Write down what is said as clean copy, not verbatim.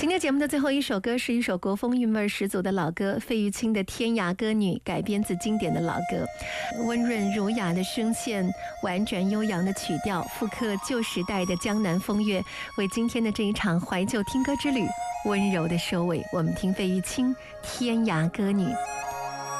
今天节目的最后一首歌是一首国风韵味十足的老歌，费玉清的《天涯歌女》改编自经典的老歌，温润儒雅的声线，婉转悠扬的曲调，复刻旧时代的江南风月，为今天的这一场怀旧听歌之旅温柔的收尾。我们听费玉清《天涯歌女》。